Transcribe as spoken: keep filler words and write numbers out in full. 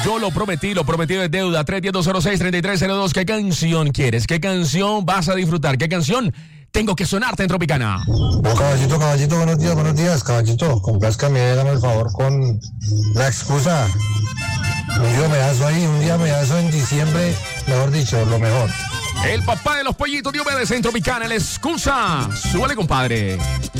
Yo lo prometí, lo prometido es deuda. tres uno cero, seis tres tres cero dos. ¿Qué canción quieres? ¿Qué canción vas a disfrutar? ¿Qué canción tengo que sonarte en Tropicana? Oh, caballito, caballito, buenos días, buenos días, caballito. Complázcame, hágame el favor con la excusa. Un día me das ahí, un día me das en diciembre, mejor dicho, lo mejor. El papá de los pollitos Diomedes en Tropicana, la excusa. Súbale, compadre.